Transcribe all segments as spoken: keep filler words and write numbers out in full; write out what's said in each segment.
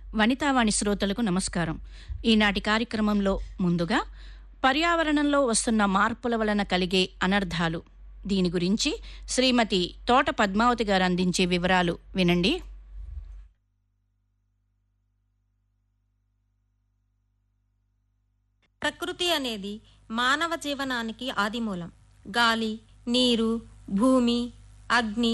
వనితావాణి శ్రోతలకు నమస్కారం. ఈనాటి కార్యక్రమంలో ముందుగా పర్యావరణంలో వస్తున్న మార్పుల వలన కలిగే అనర్థాలు, దీని గురించి శ్రీమతి తోట పద్మావతి గారు అందించే వివరాలు వినండి. ప్రకృతి అనేది మానవ జీవనానికి ఆదిమూలం. గాలి, నీరు, భూమి, అగ్ని,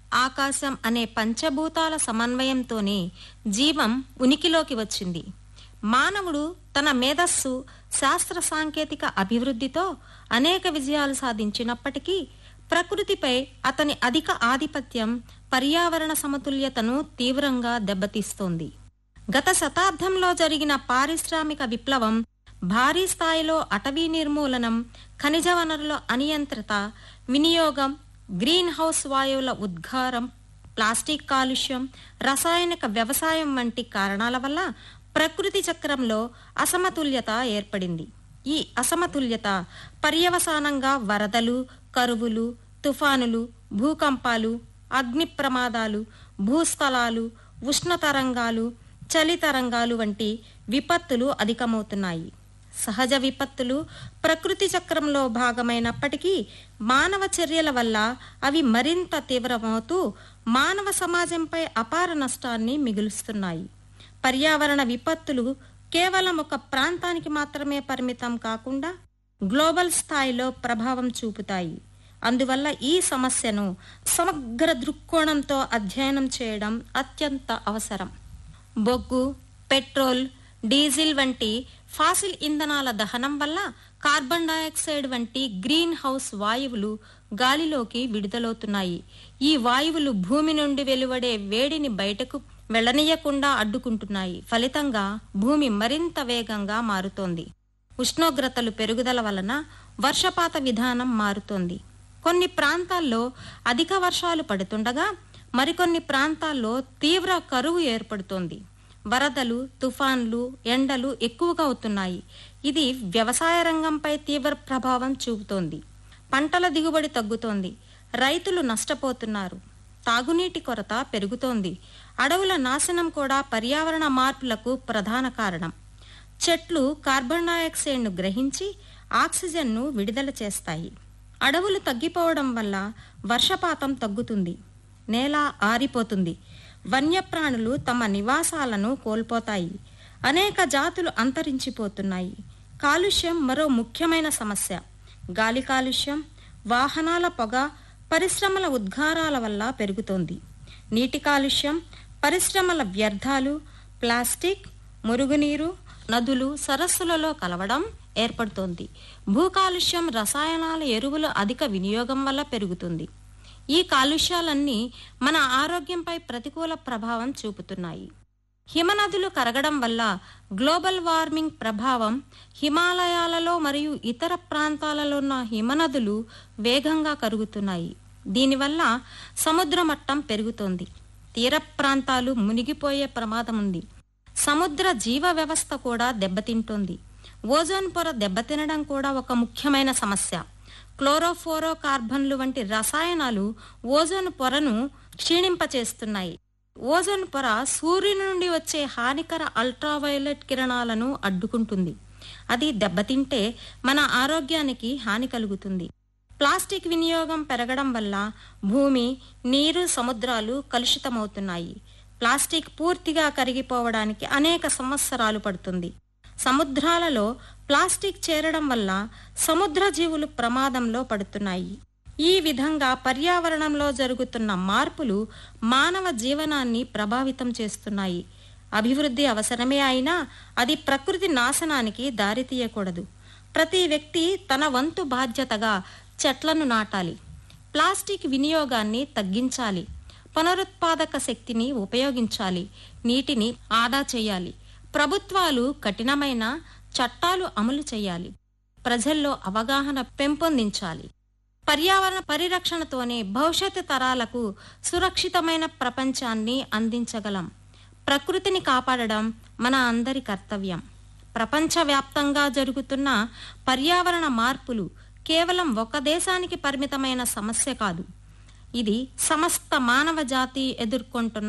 ఆకాశం అనే పంచభూతాల సమన్వయంతోనే జీవం ఉనికిలోకి వచ్చింది. మానవుడు తన మేధస్సు, శాస్త్ర సాంకేతిక అభివృద్ధితో అనేక విజయాలు సాధించినప్పటికీ ప్రకృతిపై అతని అధిక ఆధిపత్యం పర్యావరణ సమతుల్యతను తీవ్రంగా దెబ్బతీస్తోంది. గత శతాబ్దంలో జరిగిన పారిశ్రామిక విప్లవం, భారీ స్థాయిలో అటవీ నిర్మూలనం, ఖనిజ వనరుల అనియంత్రిత వినియోగం, గ్రీన్ హౌస్ వాయువుల ఉద్గారం, ప్లాస్టిక్ కాలుష్యం, రసాయనిక వ్యవసాయం వంటి కారణాల వల్ల ప్రకృతి చక్రంలో అసమతుల్యత ఏర్పడింది. ఈ అసమతుల్యత పర్యవసానంగా వరదలు, కరువులు, తుఫానులు, భూకంపాలు, అగ్ని ప్రమాదాలు, భూస్థలాలు, ఉష్ణ తరంగాలు, చలి తరంగాలు వంటి విపత్తులు అధికమవుతున్నాయి. సహజ విపత్తులు ప్రకృతి చక్రంలో భాగమైనప్పటికీ మానవ చర్యల వల్ల అవి మరింత తీవ్రమవుతూ మానవ సమాజంపై అపార నష్టాన్ని మిగులుస్తున్నాయి. పర్యావరణ విపత్తులు కేవలం ఒక ప్రాంతానికి మాత్రమే పరిమితం కాకుండా గ్లోబల్ స్థాయిలో ప్రభావం చూపుతాయి. అందువల్ల ఈ సమస్యను సమగ్ర దృక్కోణంతో అధ్యయనం చేయడం అత్యంత అవసరం. బొగ్గు, పెట్రోల్, డీజిల్ వంటి ఫాసిల్ ఇంధనాల దహనం వల్ల కార్బన్ డయాక్సైడ్ వంటి గ్రీన్ హౌస్ వాయువులు గాలిలోకి విడుదలవుతున్నాయి. ఈ వాయువులు భూమి నుండి వెలువడే వేడిని బయటకు వెళ్లనీయకుండా అడ్డుకుంటున్నాయి. ఫలితంగా భూమి మరింత వేగంగా మారుతోంది. ఉష్ణోగ్రతలు పెరుగుదల వలన వర్షపాత విధానం మారుతోంది. కొన్ని ప్రాంతాల్లో అధిక వర్షాలు పడుతుండగా మరికొన్ని ప్రాంతాల్లో తీవ్ర కరువు ఏర్పడుతోంది. వరదలు, తుఫాన్లు, ఎండలు ఎక్కువగా అవుతున్నాయి. ఇది వ్యవసాయ రంగంపై తీవ్ర ప్రభావం చూపుతోంది. పంటల దిగుబడి తగ్గుతోంది. రైతులు నష్టపోతున్నారు. తాగునీటి కొరత పెరుగుతోంది. అడవుల నాశనం కూడా పర్యావరణ మార్పులకు ప్రధాన కారణం. చెట్లు కార్బన్ డయాక్సైడ్ను గ్రహించి ఆక్సిజన్ను విడుదల చేస్తాయి. అడవులు తగ్గిపోవడం వల్ల వర్షపాతం తగ్గుతుంది. నేల ఆరిపోతుంది. వన్యప్రాణులు తమ నివాసాలను కోల్పోతాయి. అనేక జాతులు అంతరించిపోతున్నాయి. కాలుష్యం మరో ముఖ్యమైన సమస్య. గాలి కాలుష్యం, వాహనాల పొగ, పరిశ్రమల ఉద్గారాల వల్ల పెరుగుతోంది. నీటి కాలుష్యం, పరిశ్రమల వ్యర్థాలు, ప్లాస్టిక్, మురుగునీరు, నదులు, సరస్సులలో కలవడం ఏర్పడుతోంది. భూ కాలుష్యం, రసాయనాల ఎరువుల అధిక వినియోగం వల్ల పెరుగుతుంది. ఈ కాలుష్యాలన్నీ మన ఆరోగ్యంపై ప్రతికూల ప్రభావం చూపుతున్నాయి. హిమనదులు కరగడం వల్ల గ్లోబల్ వార్మింగ్ ప్రభావం హిమాలయాలలో మరియు ఇతర ప్రాంతాలలో ఉన్న హిమనదులు వేగంగా కరుగుతున్నాయి. దీనివల్ల సముద్ర మట్టం పెరుగుతోంది. తీర ప్రాంతాలు మునిగిపోయే ప్రమాదం ఉంది. సముద్ర జీవ వ్యవస్థ కూడా దెబ్బతింటోంది. ఓజోన్ పొర దెబ్బతినడం కూడా ఒక ముఖ్యమైన సమస్య. క్లోరోఫోరో కార్బన్లు వంటి రసాయనాలు ఓజోన్ పొరను క్షీణింపచేస్తున్నాయి. ఓజోన్ పొర సూర్యుని నుండి వచ్చే హానికర అల్ట్రావైలెట్ కిరణాలను అడ్డుకుంటుంది. అది దెబ్బతింటే మన ఆరోగ్యానికి హాని కలుగుతుంది. ప్లాస్టిక్ వినియోగం పెరగడం వల్ల భూమి, నీరు, సముద్రాలు కలుషితమవుతున్నాయి. ప్లాస్టిక్ పూర్తిగా కరిగిపోవడానికి అనేక సంవత్సరాలు పడుతుంది. సముద్రాలలో ప్లాస్టిక్ చేరడం వల్ల సముద్ర జీవులు ప్రమాదంలో పడుతున్నాయి. ఈ విధంగా పర్యావరణంలో జరుగుతున్న మార్పులు మానవ జీవనాన్ని ప్రభావితం చేస్తున్నాయి. అభివృద్ధి అవసరమే అయినా అది ప్రకృతి నాశనానికి దారితీయకూడదు. ప్రతి వ్యక్తి తన వంతు బాధ్యతగా చెట్లను నాటాలి. ప్లాస్టిక్ వినియోగాన్ని తగ్గించాలి. పునరుత్పాదక శక్తిని ఉపయోగించాలి. నీటిని ఆదా చేయాలి. ప్రభుత్వాలు కఠినమైన చట్టాలు అమలు చేయాలి. ప్రజల్లో అవగాహన పెంపొందించాలి. పర్యావరణ పరిరక్షణతోనే భవిష్యత్తు తరాలకు సురక్షితమైన ప్రపంచాన్ని అందించగలం. ప్రకృతిని కాపాడడం మన అందరి కర్తవ్యం. ప్రపంచవ్యాప్తంగా జరుగుతున్న పర్యావరణ మార్పులు కేవలం ఒక దేశానికి పరిమితమైన సమస్య కాదు. ఇది సమస్త మానవ జాతి ఎదుర్కొంటున్న